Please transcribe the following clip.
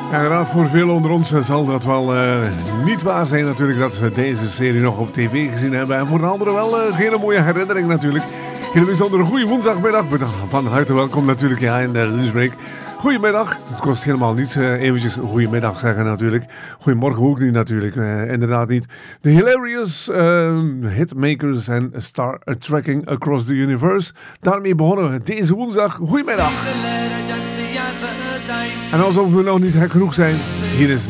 Inderdaad, voor veel onder ons zal dat wel niet waar zijn natuurlijk dat ze deze serie nog op tv gezien hebben. En voor de anderen wel een hele mooie herinnering natuurlijk. Hele bijzondere goede woensdagmiddag. Van harte welkom natuurlijk in de lunchbreak. Goedemiddag. Het kost helemaal niets eventjes goedemiddag zeggen natuurlijk. Goedemorgen ook niet natuurlijk. Inderdaad niet. De Hilarious Hitmakers en Star Trekking Across the Universe. Daarmee begonnen we deze woensdag. Goedemiddag. En alsof we nog niet gek genoeg zijn. Hier is